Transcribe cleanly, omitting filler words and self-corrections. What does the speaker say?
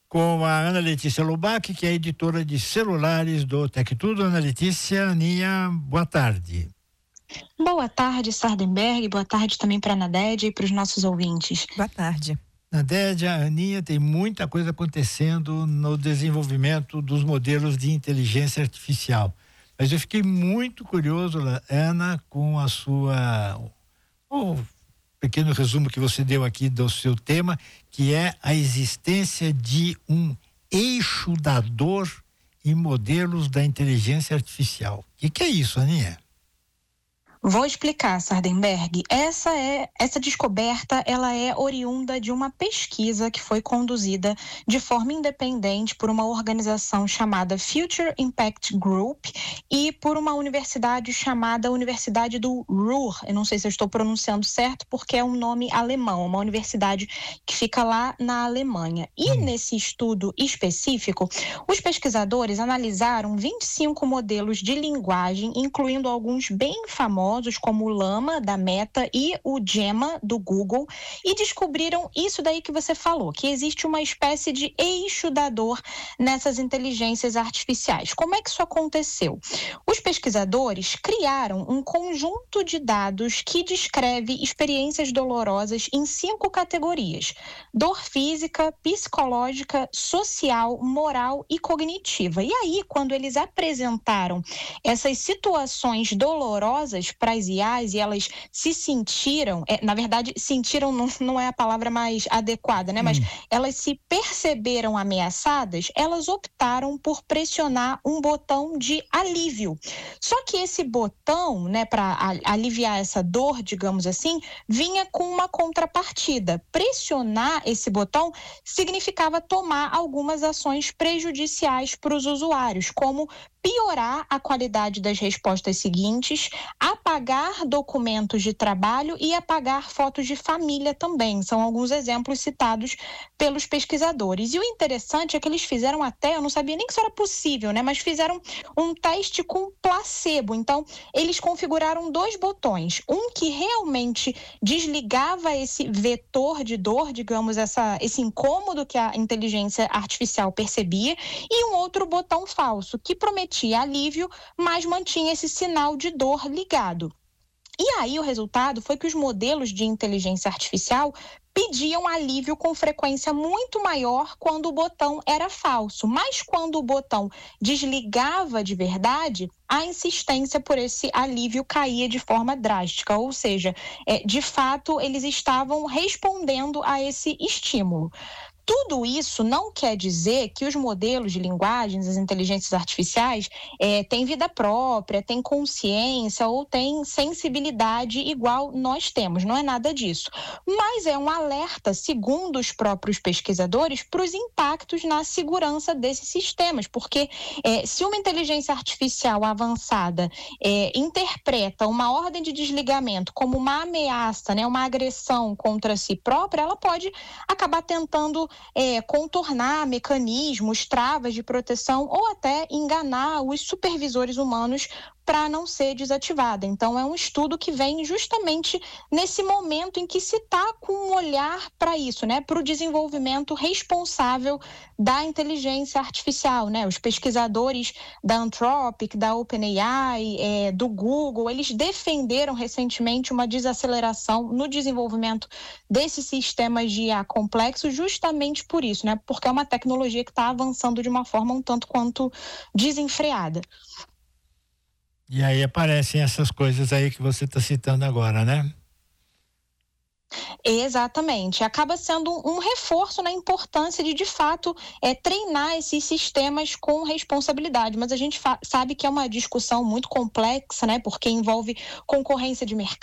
com a Ana Letícia Lobac, que é editora de celulares do Tec Tudo. Ana Letícia, Aninha, boa tarde. Boa tarde, Sardenberg. Boa tarde também para a Nadédia e para os nossos ouvintes. Boa tarde. Nadédia, Aninha, tem muita coisa acontecendo no desenvolvimento dos modelos de inteligência artificial. Mas eu fiquei muito curioso, Ana, com a sua... pequeno resumo que você deu aqui do seu tema, que é a existência de um eixo da dor em modelos da inteligência artificial. O que é isso, Aninha? Vou explicar, Sardenberg. Essa descoberta, ela é oriunda de uma pesquisa que foi conduzida de forma independente por uma organização chamada Future Impact Group e por uma universidade chamada Universidade do Ruhr. Eu não sei se eu estou pronunciando certo, porque é um nome alemão, uma universidade que fica lá na Alemanha. E nesse estudo específico, os pesquisadores analisaram 25 modelos de linguagem, incluindo alguns bem famosos, como o Llama, da Meta, e o Gemma, do Google, e descobriram isso daí que você falou, que existe uma espécie de eixo da dor nessas inteligências artificiais. Como é que isso aconteceu? Os pesquisadores criaram um conjunto de dados que descreve experiências dolorosas em 5 categorias: dor física, psicológica, social, moral e cognitiva. E aí, quando eles apresentaram essas situações dolorosas para as IAs e elas se sentiram, na verdade, sentiram não é a palavra mais adequada, né? Mas elas se perceberam ameaçadas, elas optaram por pressionar um botão de alívio. Só que esse botão, né, para aliviar essa dor, digamos assim, vinha com uma contrapartida. Pressionar esse botão significava tomar algumas ações prejudiciais para os usuários, como piorar a qualidade das respostas seguintes, apagar documentos de trabalho e apagar fotos de família também. São alguns exemplos citados pelos pesquisadores. E o interessante é que eles fizeram até, eu não sabia nem que isso era possível, né? Mas fizeram um teste com placebo. Então, eles configuraram 2 botões. Um que realmente desligava esse vetor de dor, digamos, esse incômodo que a inteligência artificial percebia, e um outro botão falso, que prometia alívio, mas mantinha esse sinal de dor ligado. E aí o resultado foi que os modelos de inteligência artificial pediam alívio com frequência muito maior quando o botão era falso, mas quando o botão desligava de verdade, a insistência por esse alívio caía de forma drástica, ou seja, de fato eles estavam respondendo a esse estímulo. Tudo isso não quer dizer que os modelos de linguagens, as inteligências artificiais, têm vida própria, têm consciência ou têm sensibilidade igual nós temos. Não é nada disso. Mas é um alerta, segundo os próprios pesquisadores, para os impactos na segurança desses sistemas. Porque se uma inteligência artificial avançada interpreta uma ordem de desligamento como uma ameaça, né, uma agressão contra si própria, ela pode acabar tentando contornar mecanismos, travas de proteção ou até enganar os supervisores humanos para não ser desativada. Então, é um estudo que vem justamente nesse momento em que se está com um olhar para isso, né? Para o desenvolvimento responsável da inteligência artificial, né? Os pesquisadores da Anthropic, da OpenAI, do Google, eles defenderam recentemente uma desaceleração no desenvolvimento desses sistemas de IA complexos justamente por isso, né? Porque é uma tecnologia que está avançando de uma forma um tanto quanto desenfreada. E aí aparecem essas coisas aí que você está citando agora, né? Exatamente. Acaba sendo um reforço na importância de fato, treinar esses sistemas com responsabilidade. Mas a gente sabe que é uma discussão muito complexa, né? Porque envolve concorrência de mercado,